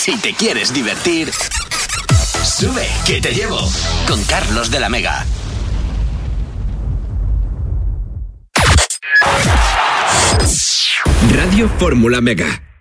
Si te quieres divertir, sube que te llevo con Carlos de la Mega. Radio Fórmula Mega.